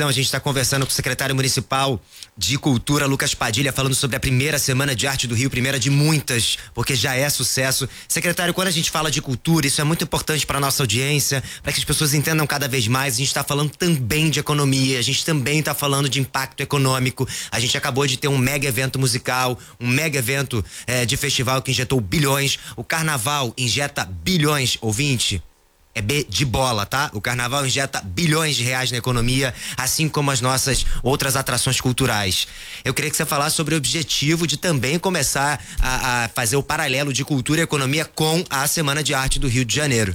edição a gente está conversando com o secretário municipal de Cultura, Lucas Padilha, falando sobre a primeira Semana de Arte do Rio, primeira de muitas, porque já é sucesso. Secretário, quando a gente fala de cultura, isso é muito importante para nossa audiência, para que as pessoas entendam cada vez mais. A gente está falando também de economia, a gente também está falando de impacto econômico. A gente acabou de ter um mega evento musical, um mega evento de festival que injetou bilhões. O Carnaval injeta bilhões, ouvinte. É B de bola, tá? O Carnaval injeta bilhões de reais na economia, assim como as nossas outras atrações culturais. Eu queria que você falasse sobre o objetivo de também começar a fazer o paralelo de cultura e economia com a Semana de Arte do Rio de Janeiro.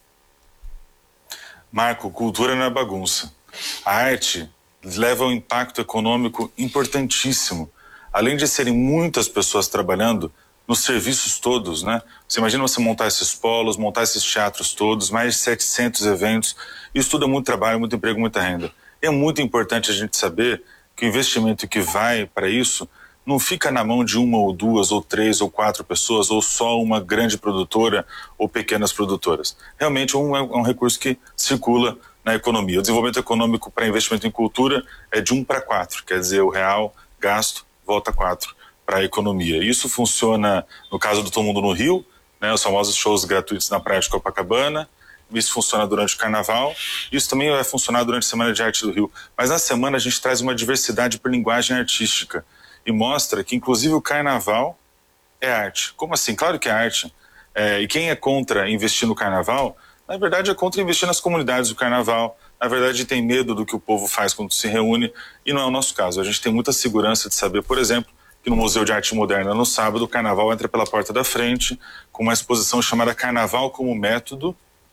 Marco, cultura não é bagunça. A arte leva um impacto econômico importantíssimo. Além de serem muitas pessoas trabalhando nos serviços todos, né? Você imagina você montar esses polos, montar esses teatros todos, mais de 700 eventos. Isso tudo é muito trabalho, muito emprego, muita renda. É muito importante a gente saber que o investimento que vai para isso não fica na mão de uma ou duas ou três ou quatro pessoas ou só uma grande produtora ou pequenas produtoras. Realmente é um recurso que circula na economia. O desenvolvimento econômico para investimento em cultura é de 1 para 4, quer dizer, o real gasto volta 4 para a economia. Isso funciona no caso do Todo Mundo no Rio, né, os famosos shows gratuitos na praia de Copacabana. Isso funciona durante o Carnaval. Isso também vai funcionar durante a Semana de Arte do Rio. Mas na semana a gente traz uma diversidade por linguagem artística e mostra que inclusive o Carnaval é arte. Como assim? Claro que é arte. E quem é contra investir no Carnaval, na verdade é contra investir nas comunidades do Carnaval. Na verdade tem medo do que o povo faz quando se reúne, e não é o nosso caso. A gente tem muita segurança de saber, por exemplo, que no Museu de Arte Moderna, no sábado, o Carnaval entra pela porta da frente, com uma exposição chamada Carnaval como Método,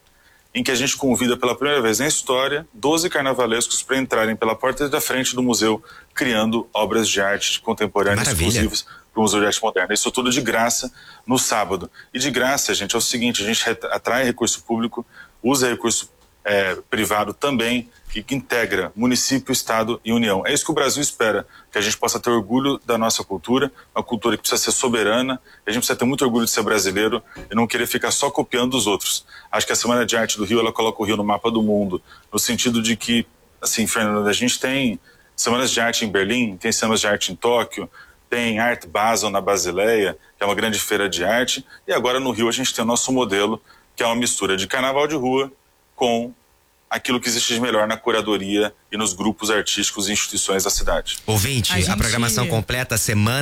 em que a gente convida pela primeira vez na história 12 carnavalescos para entrarem pela porta da frente do museu, criando obras de arte contemporâneas exclusivas para o Museu de Arte Moderna. Isso tudo de graça no sábado. E de graça, gente, é o seguinte, a gente atrai recurso público, usa recurso privado também, que integra município, estado e União. É isso que o Brasil espera, que a gente possa ter orgulho da nossa cultura, uma cultura que precisa ser soberana, a gente precisa ter muito orgulho de ser brasileiro e não querer ficar só copiando os outros. Acho que a Semana de Arte do Rio, ela coloca o Rio no mapa do mundo, no sentido de que, assim, Fernanda, a gente tem semanas de arte em Berlim, tem semanas de arte em Tóquio, tem Art Basel na Basileia, que é uma grande feira de arte, e agora no Rio a gente tem o nosso modelo, que é uma mistura de carnaval de rua com aquilo que existe de melhor na curadoria e nos grupos artísticos e instituições da cidade. Ouvinte, a programação completa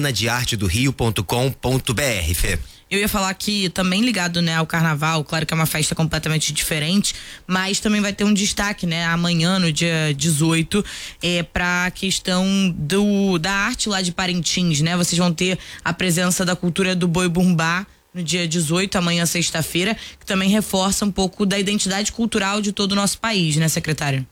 semanadeartedorio.com.br, Fê. Eu ia falar que também ligado, né, ao Carnaval, claro que é uma festa completamente diferente, mas também vai ter um destaque, né, amanhã, no dia 18, pra questão da arte lá de Parintins, né? Vocês vão ter a presença da cultura do boi bumbá no dia 18, amanhã, sexta-feira, que também reforça um pouco da identidade cultural de todo o nosso país, né, secretário?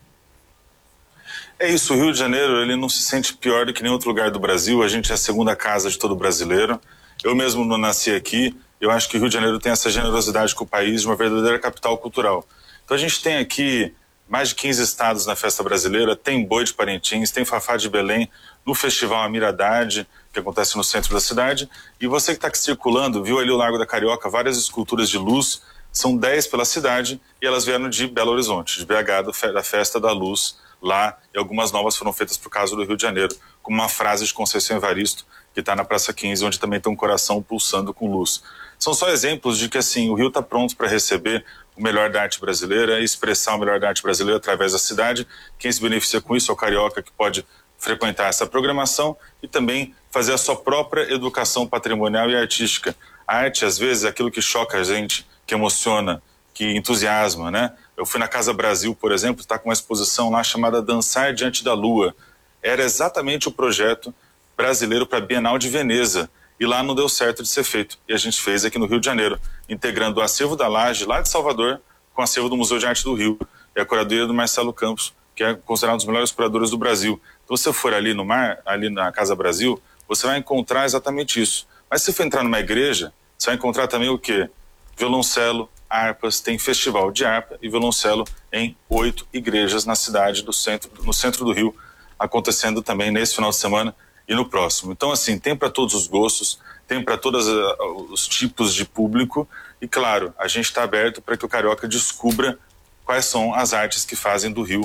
É isso, o Rio de Janeiro, ele não se sente pior do que nenhum outro lugar do Brasil, a gente é a segunda casa de todo brasileiro. Eu mesmo não nasci aqui, eu acho que o Rio de Janeiro tem essa generosidade com o país, de uma verdadeira capital cultural. Então a gente tem aqui mais de 15 estados na festa brasileira, tem boi de Parintins, tem Fafá de Belém, no Festival Amiradade, que acontece no centro da cidade, e você que está aqui circulando, viu ali o Largo da Carioca, várias esculturas de luz, são 10 pela cidade, e elas vieram de Belo Horizonte, de BH, da Festa da Luz, lá, e algumas novas foram feitas por causa do Rio de Janeiro, com uma frase de Conceição Evaristo, que está na Praça 15, onde também tem um coração pulsando com luz. São só exemplos de que, assim, o Rio está pronto para receber o melhor da arte brasileira, expressar o melhor da arte brasileira através da cidade. Quem se beneficia com isso é o carioca, que pode frequentar essa programação e também fazer a sua própria educação patrimonial e artística. A arte, às vezes, é aquilo que choca a gente, que emociona, que entusiasma, né? Eu fui na Casa Brasil, por exemplo, está com uma exposição lá chamada Dançar Diante da Lua. Era exatamente o projeto brasileiro para a Bienal de Veneza. E lá não deu certo de ser feito. E a gente fez aqui no Rio de Janeiro, integrando o acervo da Laje, lá de Salvador, com o acervo do Museu de Arte do Rio. E a curadoria do Marcelo Campos, que é considerado um dos melhores curadores do Brasil. Então, se você for ali no mar, ali na Casa Brasil, você vai encontrar exatamente isso. Mas se você for entrar numa igreja, você vai encontrar também o quê? Violoncelo, harpas, tem festival de harpa e violoncelo em 8 igrejas na cidade, no centro do Rio, acontecendo também nesse final de semana e no próximo. Então, assim, tem para todos os gostos, tem para todos os tipos de público e, claro, a gente está aberto para que o carioca descubra quais são as artes que fazem do Rio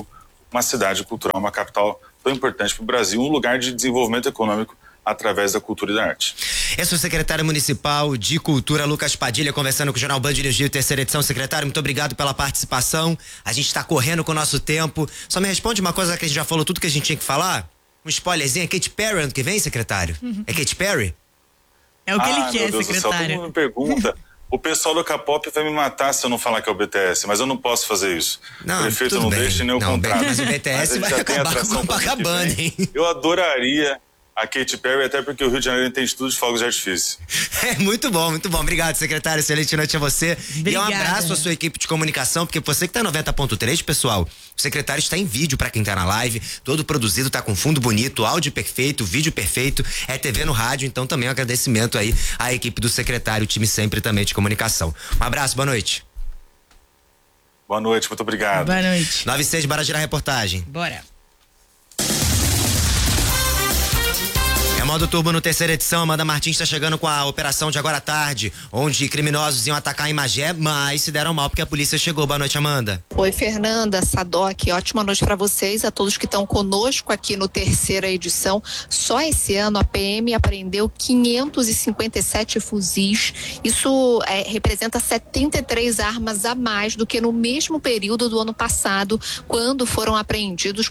uma cidade cultural, uma capital tão importante para o Brasil, um lugar de desenvolvimento econômico através da cultura e da arte. Esse é o secretário municipal de Cultura, Lucas Padilha, conversando com o Jornal Band News Rio, terceira edição. Secretário, muito obrigado pela participação. A gente está correndo com o nosso tempo. Só me responde uma coisa, que a gente já falou tudo que a gente tinha que falar. Um spoilerzinho, é Katy Perry ano que vem, secretário? É Katy Perry? É o que ele meu quer, Deus secretário. Do céu, todo mundo me pergunta. O pessoal do K-pop vai me matar se eu não falar que é o BTS, mas eu não posso fazer isso. Não, o prefeito não deixa nem o contrato. Mas o BTS vai acabar com o Copacabana, hein? Eu adoraria a Katy Perry, até porque o Rio de Janeiro tem estudo de fogos de artifício. É, muito bom, muito bom. Obrigado, secretário. Excelente noite a você. Obrigada. E um abraço à sua equipe de comunicação, porque você que tá 90.3, pessoal, o secretário está em vídeo pra quem tá na live, todo produzido, tá com fundo bonito, áudio perfeito, vídeo perfeito, é TV no rádio, então também um agradecimento aí à equipe do secretário, o time sempre também de comunicação. Um abraço, boa noite. Boa noite, muito obrigado. Boa noite. 9:06, bora girar a reportagem. Bora. É modo turbo no terceira edição. Amanda Martins está chegando com a operação de agora à tarde, onde criminosos iam atacar em Magé, mas se deram mal porque a polícia chegou. Boa noite, Amanda. Oi, Fernanda, Sadoc, ótima noite para vocês, a todos que estão conosco aqui no terceira edição. Só esse ano a PM apreendeu 557 fuzis. Isso representa 73 armas a mais do que no mesmo período do ano passado, quando foram apreendidos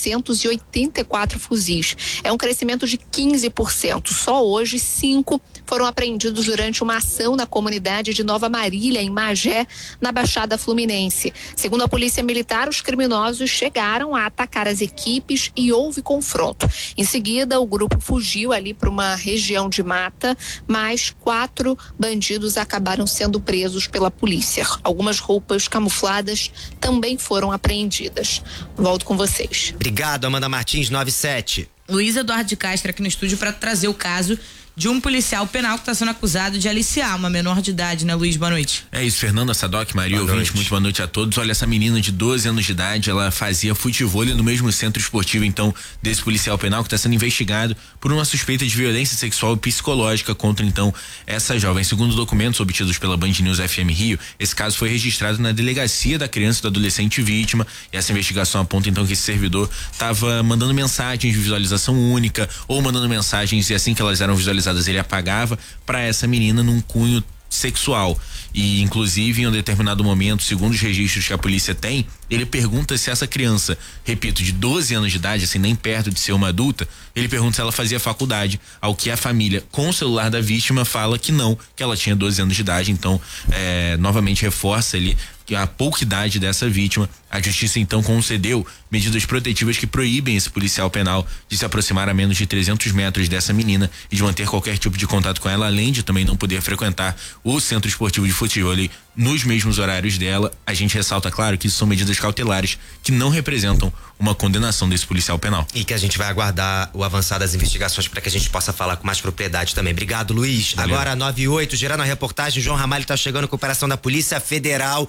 484 fuzis. É um crescimento de 15%. Só hoje, 5 foram apreendidos durante uma ação na comunidade de Nova Marília, em Magé, na Baixada Fluminense. Segundo a Polícia Militar, os criminosos chegaram a atacar as equipes e houve confronto. Em seguida, o grupo fugiu ali para uma região de mata, mas 4 bandidos acabaram sendo presos pela polícia. Algumas roupas camufladas também foram apreendidas. Volto com vocês. Obrigado, Amanda Martins, 97. Luiz Eduardo de Castro aqui no estúdio para trazer o caso de um policial penal que está sendo acusado de aliciar uma menor de idade, né, Luiz? Boa noite. É isso, Fernanda, Sadoc, Maria, ouvinte, muito boa noite a todos. Olha, essa menina de 12 anos de idade, ela fazia futevôlei no mesmo centro esportivo, então, desse policial penal que está sendo investigado por uma suspeita de violência sexual e psicológica contra, então, essa jovem. Segundo documentos obtidos pela Band News FM Rio, esse caso foi registrado na delegacia da criança e do adolescente vítima, e essa investigação aponta, então, que esse servidor estava mandando mensagens de visualização única, ou mandando mensagens e assim que elas eram visualizadas ele apagava para essa menina num cunho sexual. E inclusive em um determinado momento, segundo os registros que a polícia tem, ele pergunta se essa criança, repito, de 12 anos de idade, assim, nem perto de ser uma adulta, ele pergunta se ela fazia faculdade, ao que a família, com o celular da vítima, fala que não, que ela tinha 12 anos de idade. Então, novamente reforça ali que a pouca idade dessa vítima, a justiça então concedeu medidas protetivas que proíbem esse policial penal de se aproximar a menos de 300 metros dessa menina e de manter qualquer tipo de contato com ela, além de também não poder frequentar o centro esportivo de futevôlei nos mesmos horários dela. A gente ressalta, claro, que isso são medidas cautelares que não representam uma condenação desse policial penal. E que a gente vai aguardar o avançar das investigações para que a gente possa falar com mais propriedade também. Obrigado, Luiz. Valeu. Agora, 9:08, gerando a reportagem, João Ramalho está chegando com a operação da Polícia Federal,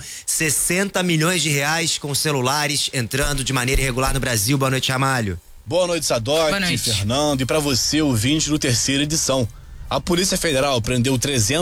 60 milhões de reais com celulares entrando de maneira irregular no Brasil. Boa noite, Ramalho. Boa noite, Sadoc, Fernando, e para você, ouvinte do terceira edição. A Polícia Federal prendeu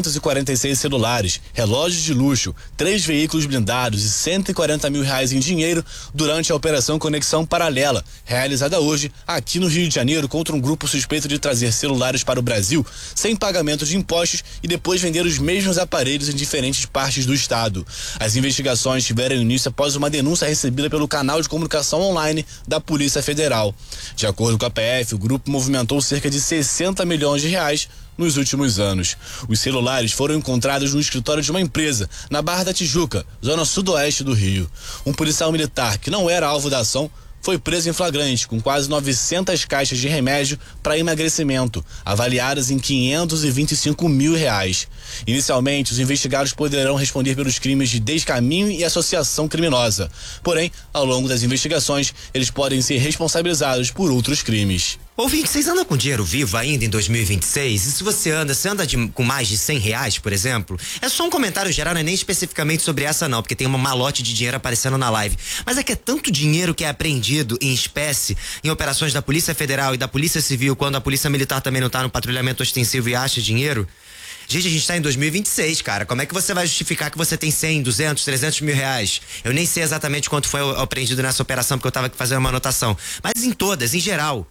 346 celulares, relógios de luxo, 3 veículos blindados e R$140 mil em dinheiro durante a Operação Conexão Paralela, realizada hoje aqui no Rio de Janeiro contra um grupo suspeito de trazer celulares para o Brasil sem pagamento de impostos e depois vender os mesmos aparelhos em diferentes partes do estado. As investigações tiveram início após uma denúncia recebida pelo canal de comunicação online da Polícia Federal. De acordo com a PF, o grupo movimentou cerca de R$60 milhões nos últimos anos. Os celulares foram encontrados no escritório de uma empresa, na Barra da Tijuca, zona sudoeste do Rio. Um policial militar, que não era alvo da ação, foi preso em flagrante com quase 900 caixas de remédio para emagrecimento, avaliadas em R$525 mil. Inicialmente, os investigados poderão responder pelos crimes de descaminho e associação criminosa. Porém, ao longo das investigações, eles podem ser responsabilizados por outros crimes. Ouvinte, vocês andam com dinheiro vivo ainda em 2026? E se você anda com mais de R$100, por exemplo? É só um comentário geral, não é nem especificamente sobre essa não, porque tem um malote de dinheiro aparecendo na live. Mas é que é tanto dinheiro que é apreendido em espécie em operações da Polícia Federal e da Polícia Civil, quando a Polícia Militar também não tá no patrulhamento ostensivo e acha dinheiro. Gente, a gente tá em 2026, cara. Como é que você vai justificar que você tem 100, 200, 300 mil reais? Eu nem sei exatamente quanto foi apreendido nessa operação, porque eu tava aqui fazendo uma anotação. Mas em todas, em geral,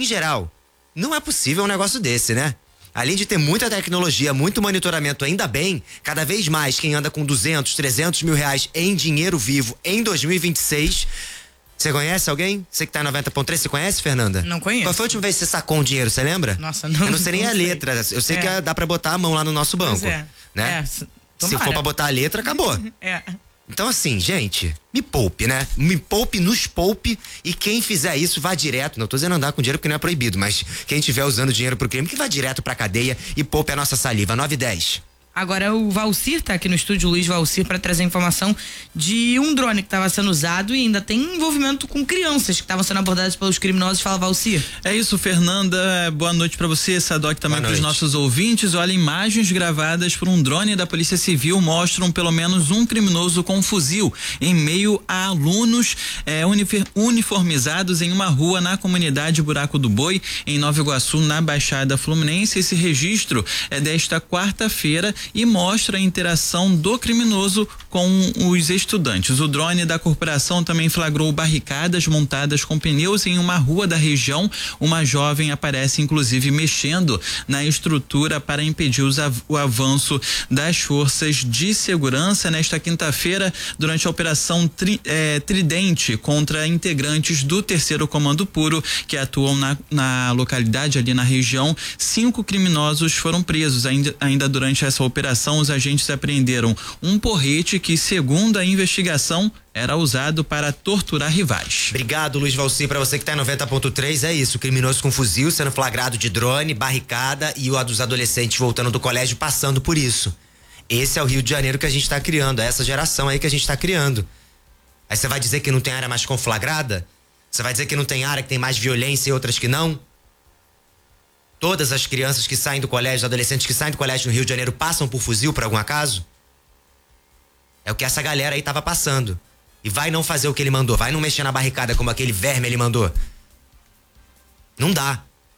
não é possível um negócio desse, né? Além de ter muita tecnologia, muito monitoramento, ainda bem, cada vez mais quem anda com 200, 300 mil reais em dinheiro vivo em 2026... Você conhece alguém? Você que tá em 90.3, você conhece, Fernanda? Não conheço. Qual foi a última vez que você sacou um dinheiro, você lembra? Nossa, não. Eu não sei nem a letra. Eu sei que dá pra botar a mão lá no nosso banco. Pois é. Né? Se for pra botar a letra, acabou. Então assim, gente, me poupe, né? Me poupe, nos poupe, e quem fizer isso vá direto, não tô dizendo andar com dinheiro porque não é proibido, mas quem estiver usando dinheiro pro crime, que vá direto pra cadeia e poupe a nossa saliva. 9:10. Agora o Valcir tá aqui no estúdio, Luiz Valcir, para trazer informação de um drone que estava sendo usado e ainda tem envolvimento com crianças que estavam sendo abordadas pelos criminosos. Fala, Valcir. É isso, Fernanda. Boa noite para você, Sadoc, também para os nossos ouvintes. Olha, imagens gravadas por um drone da Polícia Civil mostram pelo menos um criminoso com um fuzil em meio a alunos uniformizados em uma rua na comunidade Buraco do Boi, em Nova Iguaçu, na Baixada Fluminense. Esse registro é desta quarta-feira e mostra a interação do criminoso com os estudantes. O drone da corporação também flagrou barricadas montadas com pneus em uma rua da região. Uma jovem aparece inclusive mexendo na estrutura para impedir o avanço das forças de segurança. Nesta quinta-feira, durante a operação Tridente contra integrantes do 3º Comando Puro que atuam na localidade, ali na região, 5 criminosos foram presos. Ainda durante essa operação, os agentes apreenderam um porrete que, segundo a investigação, era usado para torturar rivais. Obrigado, Luiz Valcir. Pra você que tá em 90.3, é isso, criminoso com fuzil sendo flagrado de drone, barricada e o dos adolescentes voltando do colégio passando por isso. Esse é o Rio de Janeiro que a gente tá criando, é essa geração aí que a gente tá criando. Aí você vai dizer que não tem área mais conflagrada? Você vai dizer que não tem área que tem mais violência e outras que não? Todas as crianças que saem do colégio, adolescentes que saem do colégio no Rio de Janeiro passam por fuzil por algum acaso? É o que essa galera aí tava passando. E vai não fazer o que ele mandou, vai não mexer na barricada como aquele verme ele mandou. Não dá.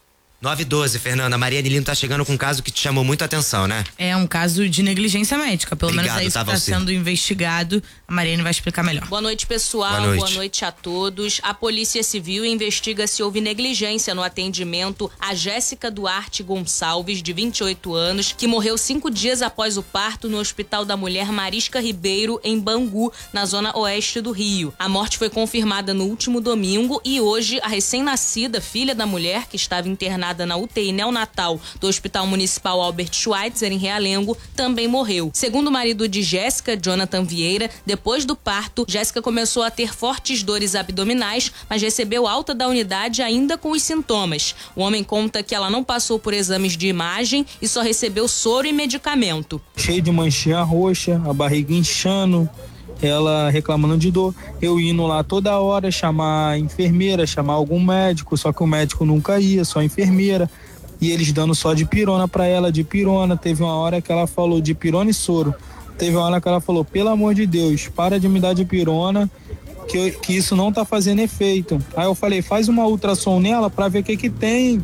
9:12, Fernanda. A Maria Nilino tá chegando com um caso que te chamou muito a atenção, né? É um caso de negligência médica. Pelo Obrigado, menos é isso que tá sendo investigado. A Mariane vai explicar melhor. Boa noite, pessoal. Boa noite a todos. A Polícia Civil investiga se houve negligência no atendimento a Jéssica Duarte Gonçalves, de 28 anos, que morreu 5 dias após o parto no Hospital da Mulher Marisca Ribeiro, em Bangu, na zona oeste do Rio. A morte foi confirmada no último domingo e hoje a recém-nascida filha da mulher, que estava internada na UTI neonatal do Hospital Municipal Albert Schweitzer, em Realengo, também morreu. Segundo o marido de Jéssica, Jonathan Vieira, depois do parto, Jéssica começou a ter fortes dores abdominais, mas recebeu alta da unidade ainda com os sintomas. O homem conta que ela não passou por exames de imagem e só recebeu soro e medicamento. Cheio de manchinha roxa, a barriga inchando, ela reclamando de dor. Eu indo lá toda hora chamar a enfermeira, chamar algum médico, só que o médico nunca ia, só a enfermeira. E eles dando só de pirona pra ela, de pirona. Teve uma hora que ela falou de pirona e soro. Teve uma hora que ela falou, pelo amor de Deus, para de me dar de pirona, que isso não tá fazendo efeito. Aí eu falei, faz uma ultrassom nela pra ver o que tem.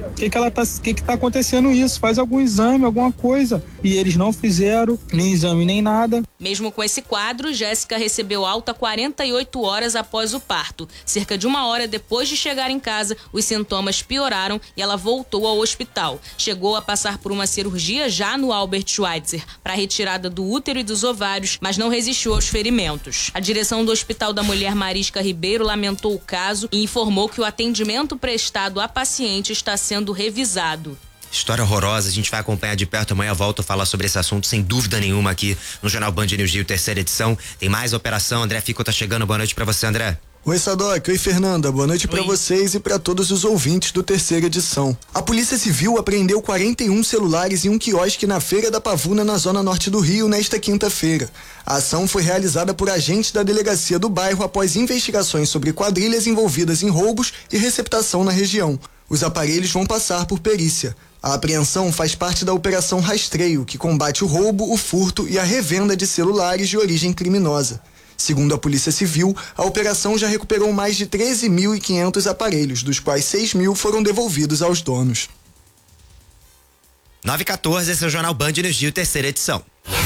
O que tá acontecendo isso? Faz algum exame, alguma coisa. E eles não fizeram nem exame nem nada. Mesmo com esse quadro, Jéssica recebeu alta 48 horas após o parto. Cerca de 1 hora depois de chegar em casa, os sintomas pioraram e ela voltou ao hospital. Chegou a passar por uma cirurgia já no Albert Schweitzer para retirada do útero e dos ovários, mas não resistiu aos ferimentos. A direção do Hospital da Mulher Marisca Ribeiro lamentou o caso e informou que o atendimento prestado à paciente está sendo revisado. História horrorosa, a gente vai acompanhar de perto. Amanhã volto a falar sobre esse assunto sem dúvida nenhuma aqui no Jornal Band News Rio, 3ª edição. Tem mais operação, André Fico tá chegando, boa noite pra você, André. Oi, Sadoc. Oi, Fernanda. Boa noite para vocês e para todos os ouvintes do 3ª edição. A Polícia Civil apreendeu 41 celulares em um quiosque na Feira da Pavuna, na zona norte do Rio, nesta quinta-feira. A ação foi realizada por agentes da delegacia do bairro após investigações sobre quadrilhas envolvidas em roubos e receptação na região. Os aparelhos vão passar por perícia. A apreensão faz parte da Operação Rastreio, que combate o roubo, o furto e a revenda de celulares de origem criminosa. Segundo a Polícia Civil, a operação já recuperou mais de 13.500 aparelhos, dos quais 6.000 foram devolvidos aos donos. 9h14, esse é o Jornal Band News Rio, terceira edição.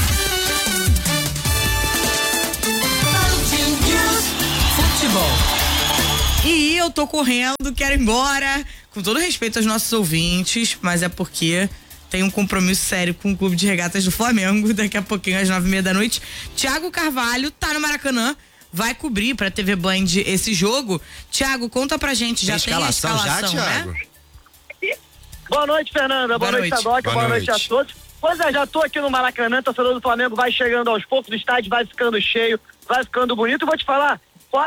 Futebol. E eu tô correndo, quero ir embora. Com todo respeito aos nossos ouvintes, mas é porque tem um compromisso sério com o Clube de Regatas do Flamengo. Daqui a pouquinho, às 9h30 da noite. Thiago Carvalho tá no Maracanã. Vai cobrir pra TV Band esse jogo. Thiago, conta pra gente, já tem a escalação, já, Thiago? Né? Boa noite, Fernanda. Boa noite, Sadoc. Boa noite a todos. Pois é, já tô aqui no Maracanã, torcedor do Flamengo vai chegando aos poucos, o estádio vai ficando cheio, vai ficando bonito. E vou te falar,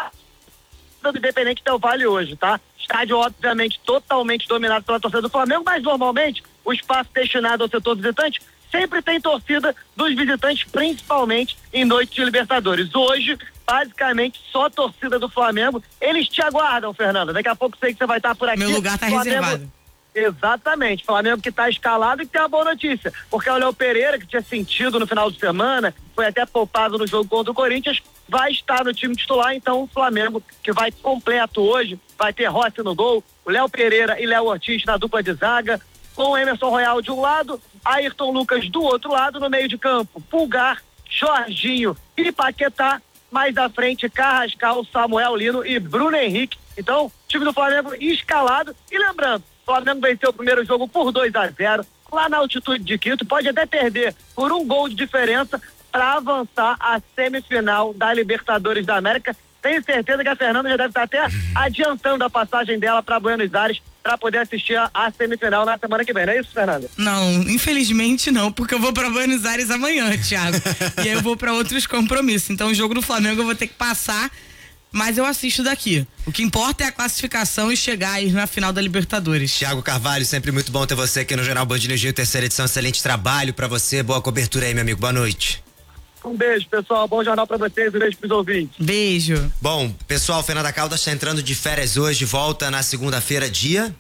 do Independente Del Valle hoje, tá? Estádio, obviamente, totalmente dominado pela torcida do Flamengo, mas normalmente o espaço destinado ao setor visitante sempre tem torcida dos visitantes, principalmente em noite de Libertadores. Hoje, basicamente, só torcida do Flamengo. Eles te aguardam, Fernanda. Daqui a pouco sei que você vai estar por aqui. Meu lugar tá reservado. Exatamente, Flamengo que está escalado e tem uma boa notícia, porque o Léo Pereira, que tinha sentido no final de semana, foi até poupado no jogo contra o Corinthians, vai estar no time titular. Então o Flamengo, que vai completo hoje, vai ter Rossi no gol, o Léo Pereira e Léo Ortiz na dupla de zaga, com o Emerson Royal de um lado, Ayrton Lucas do outro lado, no meio de campo, Pulgar, Jorginho e Paquetá, mais à frente Carrascal, Samuel Lino e Bruno Henrique. Então, time do Flamengo escalado. E lembrando, o Flamengo venceu o primeiro jogo por 2-0, lá na altitude de Quito, pode até perder por 1 gol de diferença para avançar à semifinal da Libertadores da América. Tenho certeza que a Fernanda já deve estar até adiantando a passagem dela para Buenos Aires para poder assistir a semifinal na semana que vem, não é isso, Fernanda? Não, infelizmente não, porque eu vou para Buenos Aires amanhã, Thiago. E aí eu vou para outros compromissos. Então o jogo do Flamengo eu vou ter que passar, mas eu assisto daqui. O que importa é a classificação e chegar aí na final da Libertadores. Thiago Carvalho, sempre muito bom ter você aqui no Jornal Band News Rio, terceira edição. Excelente trabalho pra você, boa cobertura aí, meu amigo. Boa noite. Um beijo, pessoal. Bom jornal pra vocês e um beijo pros ouvintes. Beijo. Bom, pessoal, Fernanda Caldas está entrando de férias hoje, volta na segunda-feira, dia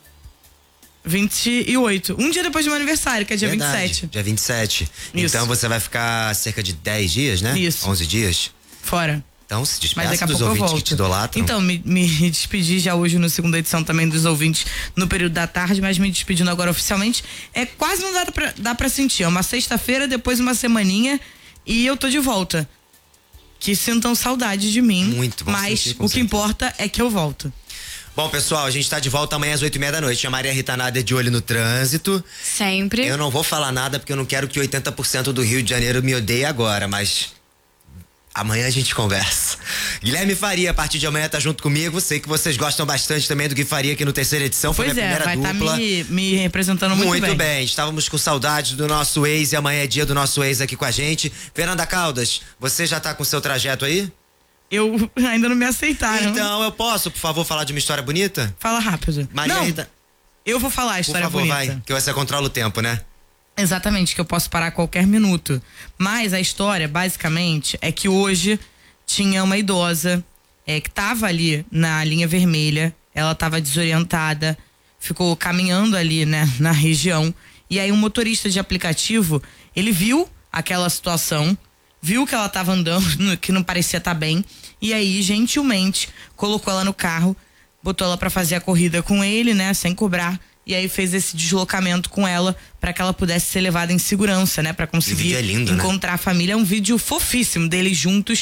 28. Um dia depois do meu aniversário, que é dia Verdade, 27. Dia 27. Isso. Então você vai ficar cerca de 10 dias, né? Isso. 11 dias. Fora. Então se despeça Mas daqui a dos pouco ouvintes eu que te idolatram. Então, me despedi já hoje no segunda edição também dos ouvintes no período da tarde, mas me despedindo agora oficialmente. É quase não dá pra sentir. É uma sexta-feira, depois uma semaninha e eu tô de volta. Que sintam saudade de mim. Muito bom. Mas o que importa é que eu volto. Bom, pessoal, a gente tá de volta amanhã às 8h30 da noite. A Maria Rita Nader de olho no trânsito. Sempre. Eu não vou falar nada porque eu não quero que 80% do Rio de Janeiro me odeie agora, mas amanhã a gente conversa. Guilherme Faria, a partir de amanhã tá junto comigo. Sei que vocês gostam bastante também do Gui Faria aqui no terceira edição. Foi minha primeira dupla. Vai estar me representando muito bem. Muito bem. Estávamos com saudades do nosso ex e amanhã é dia do nosso ex aqui com a gente. Fernanda Caldas, você já tá com o seu trajeto aí? Eu ainda não me aceitaram. Então, eu posso, por favor, falar de uma história bonita? Fala rápido. Maria Rita. Eu vou falar a história bonita. Por favor, bonita. vai, que você controla o tempo, né? Exatamente, que eu posso parar a qualquer minuto. Mas a história, basicamente, é que hoje tinha uma idosa que tava ali na linha vermelha, ela tava desorientada, ficou caminhando ali, né, na região, e aí um motorista de aplicativo, ele viu aquela situação, viu que ela tava andando, que não parecia estar bem, e aí gentilmente colocou ela no carro, botou ela pra fazer a corrida com ele, né, sem cobrar, e aí fez esse deslocamento com ela para que ela pudesse ser levada em segurança, né, para conseguir encontrar a família. É um vídeo fofíssimo deles juntos,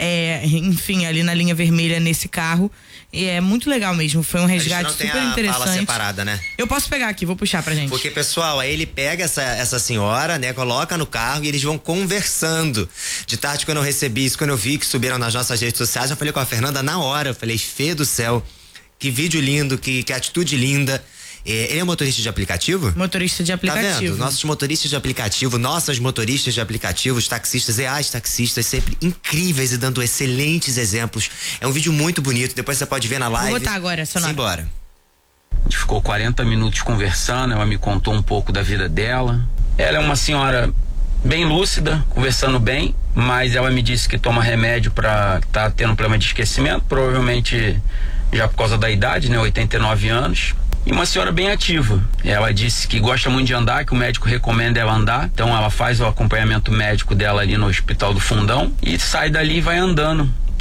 enfim, ali na linha vermelha nesse carro. E é muito legal mesmo, foi um resgate super interessante. Fala separada, né? Eu posso pegar aqui, vou puxar pra gente. Porque, pessoal, aí ele pega essa senhora, né, coloca no carro e eles vão conversando. De tarde, quando eu recebi isso, quando eu vi que subiram nas nossas redes sociais, eu falei com a Fernanda na hora, eu falei, Fê do céu, que vídeo lindo, que atitude linda. Ele é motorista de aplicativo? Motorista de aplicativo. Tá vendo? Nossos motoristas de aplicativo, nossas motoristas de aplicativos, taxistas e as taxistas sempre incríveis e dando excelentes exemplos. É um vídeo muito bonito, depois você pode ver na live. Vou botar agora, sonora. Simbora. A gente ficou 40 minutos conversando, ela me contou um pouco da vida dela. Ela é uma senhora bem lúcida, conversando bem, mas ela me disse que toma remédio pra tá tendo problema de esquecimento, provavelmente já por causa da idade, né, 89 anos. E uma senhora bem ativa. Ela disse que gosta muito de andar, que o médico recomenda ela andar. Então ela faz o acompanhamento médico dela ali no Hospital do Fundão e sai dali e vai andando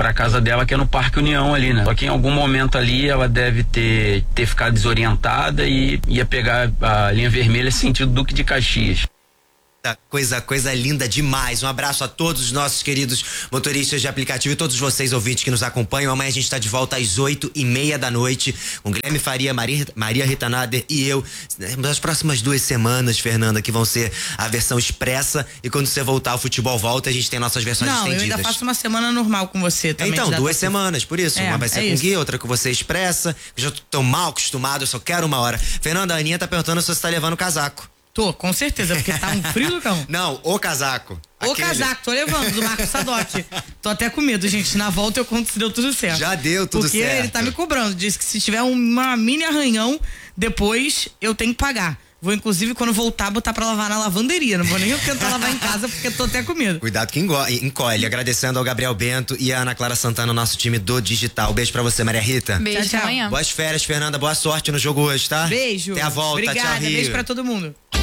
pra casa dela, que é no Parque União ali, né? Só que em algum momento ali ela deve ter ficado desorientada e ia pegar a linha vermelha sentido Duque de Caxias. Coisa linda demais. Um abraço a todos os nossos queridos motoristas de aplicativo e todos vocês ouvintes que nos acompanham. Amanhã a gente está de volta às 8:30 da noite com Guilherme Faria, Maria Rita Nader e eu. Nas próximas 2 semanas, Fernanda, que vão ser a versão expressa, e quando você voltar, o futebol volta, a gente tem nossas versões estendidas. Eu ainda faço uma semana normal com você também. Então, 2 semanas, por isso. Uma vai ser com o Gui, outra com você expressa. Eu já tô mal acostumado, eu só quero uma hora. Fernanda, a Aninha tá perguntando se você tá levando o casaco. Tô, com certeza, porque tá um frio do cão. Não, o casaco. O casaco, tô levando, do Marcos Sadotti. Tô até com medo, gente. Na volta eu conto se deu tudo certo. Já deu tudo certo. Porque ele tá me cobrando. Disse que se tiver uma mini arranhão, depois eu tenho que pagar. Vou, inclusive, quando voltar, botar pra lavar na lavanderia. Não vou nem tentar lavar em casa, porque tô até com medo. Cuidado que encolhe. Agradecendo ao Gabriel Bento e a Ana Clara Santana, nosso time do digital. Beijo pra você, Maria Rita. Beijo, tchau. Boas férias, Fernanda. Boa sorte no jogo hoje, tá? Beijo. Até a volta. Obrigada. Tchau, Rio. Beijo pra todo mundo.